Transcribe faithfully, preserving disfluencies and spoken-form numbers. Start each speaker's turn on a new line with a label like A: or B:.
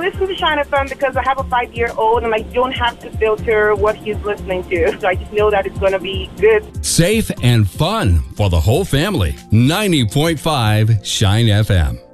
A: listen to Shine F M because I have a five-year-old and I don't have to filter what he's listening to. So I just know that it's going to be good.
B: Safe and fun for the whole family. ninety point five Shine F M.